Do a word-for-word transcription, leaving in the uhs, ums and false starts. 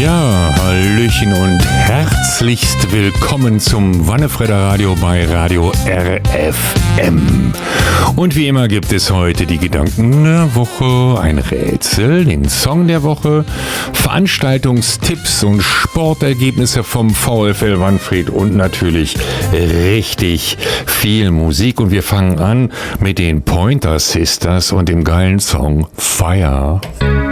Ja, Hallöchen und herzlichst willkommen zum Wannefredder Radio bei Radio R F M. Und wie immer gibt es heute die Gedanken der Woche, ein Rätsel, den Song der Woche, Veranstaltungstipps und Sportergebnisse vom VfL Wannfried und natürlich richtig viel Musik. Und wir fangen an mit den Pointer Sisters und dem geilen Song Fire.